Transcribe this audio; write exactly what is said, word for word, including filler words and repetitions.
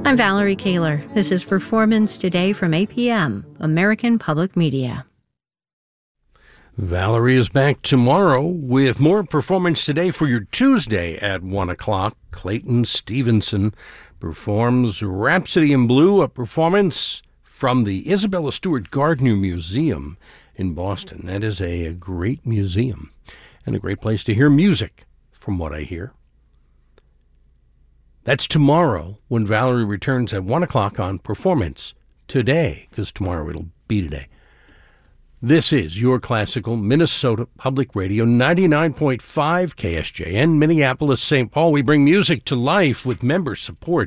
I'm Valerie Kaler. This is Performance Today from A P M, American Public Media. Valerie is back tomorrow with more Performance Today for your Tuesday at one o'clock. Clayton Stevenson performs Rhapsody in Blue, a performance from the Isabella Stewart Gardner Museum in Boston. That is a, a great museum and a great place to hear music, from what I hear. That's tomorrow when Valerie returns at one o'clock on Performance Today, because tomorrow it'll be today. This is your classical Minnesota Public Radio, ninety-nine point five K S J N, Minneapolis, Saint Paul. We bring music to life with member support.